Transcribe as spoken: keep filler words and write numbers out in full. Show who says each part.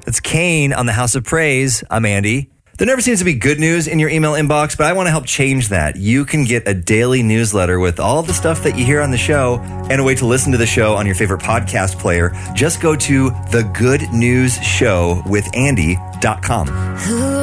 Speaker 1: That's Kane on the House of Praise. I'm Andy. There never seems to be good news in your email inbox, but I want to help change that. You can get a daily newsletter with all the stuff that you hear on the show and a way to listen to the show on your favorite podcast player. Just go to the good news show with andy dot com.